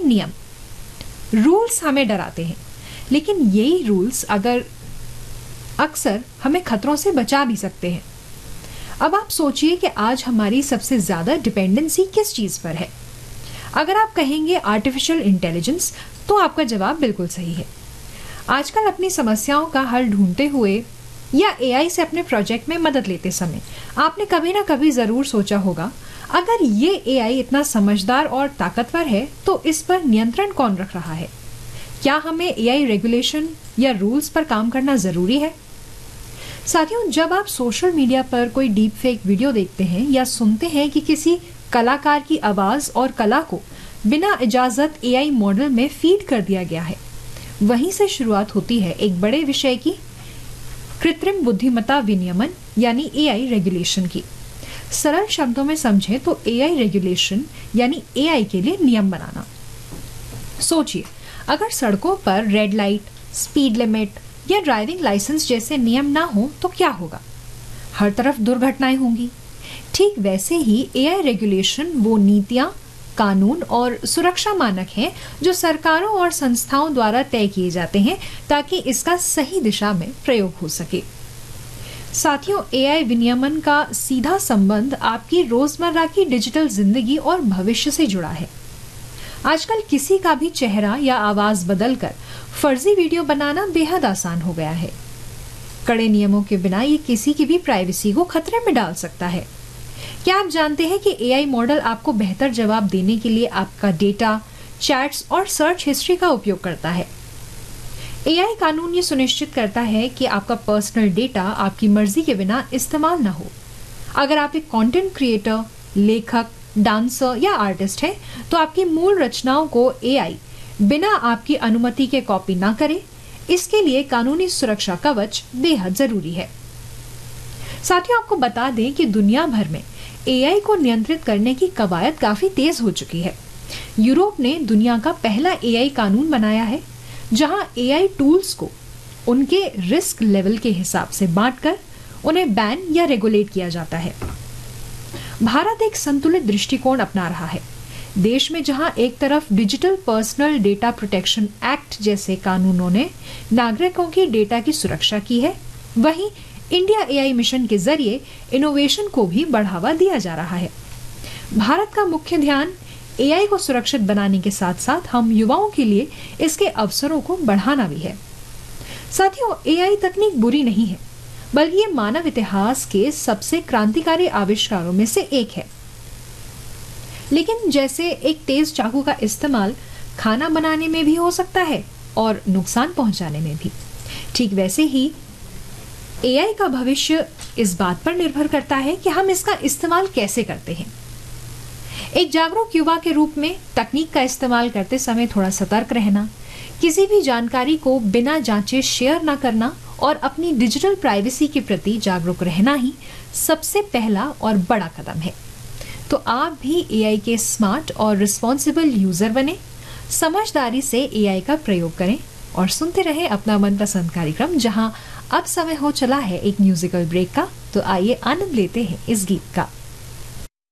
नियम। रूल्स हमें डराते हैं, लेकिन यही रूल्स अक्सर हमें खतरों से बचा भी सकते हैं। अब आप सोचिए कि आज हमारी सबसे ज्यादा डिपेंडेंसी किस चीज पर है। अगर आप कहेंगे आर्टिफिशियल इंटेलिजेंस, तो आपका जवाब बिल्कुल सही है। आजकल अपनी समस्याओं का हल ढूंढते हुए या एआई से अपने प्रोजेक्ट में मदद लेते समय आपने कभी ना कभी जरूर सोचा होगा, अगर ये एआई इतना समझदार और ताकतवर है तो इस पर नियंत्रण कौन रख रहा है? क्या हमें एआई रेगुलेशन या रूल्स पर काम करना जरूरी है? साथियों, जब आप सोशल मीडिया पर कोई डीप फेक वीडियो देखते हैं या सुनते हैं कि किसी कलाकार की आवाज और कला को बिना इजाजत एआई मॉडल में फीड कर दिया गया है, वहीं से शुरुआत होती है एक बड़े विषय की, कृत्रिम बुद्धिमत्ता विनियमन यानी एआई रेगुलेशन की। सरल शब्दों में समझें तो एआई रेगुलेशन यानी एआई के लिए नियम बनाना। सोचिए, अगर सड़कों पर रेड लाइट, स्पीड लिमिट या ड्राइविंग लाइसेंस जैसे नियम ना हो तो क्या होगा? हर तरफ दुर्घटनाएं होंगी। ठीक वैसे ही एआई रेगुलेशन वो नीतियां, कानून और सुरक्षा मानक हैं जो सरकारों और संस्थाओं द्वारा तय किए जाते हैं ताकि इसका सही दिशा में प्रयोग हो सके। साथियों, एआई विनियमन का सीधा संबंध आपकी रोजमर्रा की डिजिटल जिंदगी और भविष्य से जुड़ा है। आजकल किसी का भी चेहरा या आवाज बदलकर फर्जी वीडियो बनाना बेहद आसान हो गया है। कड़े नियमों के बिना ये किसी की भी प्राइवेसी को खतरे में डाल सकता है। क्या आप जानते हैं कि एआई मॉडल आपको बेहतर जवाब देने के लिए आपका डेटा, चैट्स और सर्च हिस्ट्री का उपयोग करता है? एआई कानून ये सुनिश्चित करता है कि आपका पर्सनल डेटा आपकी मर्जी के बिना इस्तेमाल ना हो। अगर आप एक कंटेंट क्रिएटर, लेखक, डांसर या आर्टिस्ट है तो आपकी मूल रचनाओं को एआई बिना आपकी अनुमति के कॉपी ना करे। इसके लिए कानूनी सुरक्षा कवच बेहद जरूरी है। साथियों, आपको बता दें कि दुनिया भर में एआई को नियंत्रित करने की कवायद काफी तेज हो चुकी है। यूरोप ने दुनिया का पहला एआई कानून बनाया है, जहां एआई टूल्स को उनके रिस्क लेवल के हिसाब से बांटकर उन्हें बैन या रेगुलेट किया जाता है। भारत एक संतुलित दृष्टिकोण अपना रहा है। देश में जहां एक तरफ digital personal data protection act जैसे कानूनों ने नागरिकों की डेटा की सुरक्षा की है, वहीं इंडिया एआई मिशन के जरिए इनोवेशन को भी बढ़ावा दिया जा रहा है। भारत का मुख्य ध्यान एआई को सुरक्षित बनाने के साथ साथ हम युवाओं के लिए इसके अवसरों को बढ़ाना भी है। साथियों, एआई तकनीक बुरी नहीं है, बल्कि ये मानव इतिहास के सबसे क्रांतिकारी आविष्कारों में से एक है। लेकिन जैसे एक तेज चाकू का इस्तेमाल खाना बनाने में भी हो सकता है और नुकसान पहुंचाने में भी, ठीक वैसे ही एआई का भविष्य इस बात पर निर्भर करता है कि हम इसका इस्तेमाल कैसे करते हैं। एक जागरूक युवा के रूप में तकनीक का इस्तेमाल करते समय थोड़ा सतर्क रहना, किसी भी जानकारी को बिना जांचे शेयर न करना और अपनी डिजिटल प्राइवेसी के प्रति जागरूक रहना ही सबसे पहला और बड़ा कदम है। तो आप भी एआई के स्मार्ट और रिस्पॉन्सिबल यूजर बने, समझदारी से एआई का प्रयोग करें और सुनते रहें अपना मनपसंद कार्यक्रम, जहां अब समय हो चला है एक म्यूजिकल ब्रेक का। तो आइए आनंद लेते हैं इस गीत का।